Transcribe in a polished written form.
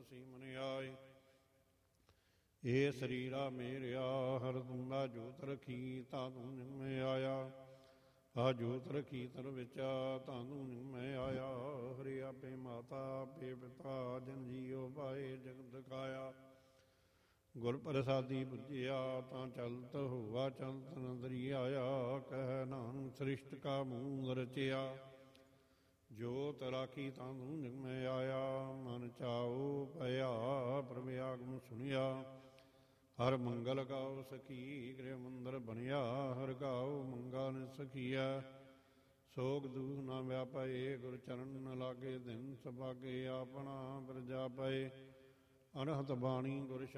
ਸੀ ਮਨ ਆਏ। ਇਹ ਸਰੀਰਾ ਮੇਰਿਆ ਹਰ ਤੁੰਦਾ ਜੋਤ ਰਖੀ, ਤਾਂ ਤੂੰ ਨਿੰਮੇ ਆਇਆ। ਆ ਜੋਤ ਰਖੀ ਤਰ ਵਿਚਾ, ਤਾਂ ਤੂੰ ਨਿੰਮੇ ਆਇਆ। ਹਰਿ ਆਪੇ ਮਾਤਾ ਆਪੇ ਪਿਤਾ, ਜਨ ਜੀਓ ਪਾਏ ਜਗਤ ਕਾਇਆ। ਗੁਰ ਪ੍ਰਸਾਦੀ ਬੁਝਿਆ, ਤਾਂ ਚਲਤ ਹੋਆ ਚਲਤ ਨਦਰੀ ਆਇਆ। ਕਹਿ ਨਾਨਕ ਸ੍ਰਿਸ਼ਟ ਕਾ ਮੂਲ ਰਚਿਆ, ਜੋਤ ਰਾਖੀ ਤਾਂ ਤੂੰ ਨਿੰਮੇ ਆਇਆ। ਮਨ ਚਾਉ ਭਇਆ ਪ੍ਰਭ ਆਗਮ ਸੁਣਿਆ, ਹਰ ਮੰਗਲ ਗਾਓ ਸਖੀ ਗ੍ਰਹਿ ਮੰਦਰ ਬਣਿਆ। ਹਰ ਗਾਓ ਮੰਗਾ ਨਿ ਸਖੀਐ, ਸੋਗ ਦੂਖ ਨਾ ਵਿਆਪਏ। ਗੁਰ ਚਰਨ ਨ ਲਾਗੇ ਦਿਨ ਸੁਭਾਗੇ, ਆਪਣਾ ਪ੍ਰਜਾ ਪਏ। ਅਨਹਤ ਬਾਣੀ ਗੁਰ